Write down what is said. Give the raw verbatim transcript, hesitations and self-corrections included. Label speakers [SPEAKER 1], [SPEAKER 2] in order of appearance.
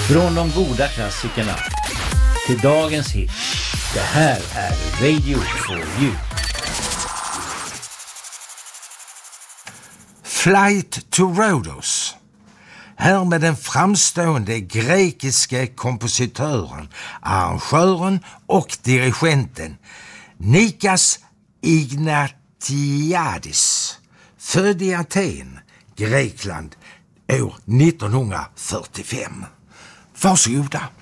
[SPEAKER 1] Från de goda klassikerna till dagens hit. Det här är Radio for You.
[SPEAKER 2] Flight to Rhodos. Här med den framstående grekiske kompositören, arrangören och dirigenten Nikos Ignatiadis, född i Aten, Grekland, år nittonhundrafyrtiofem. Varsågoda.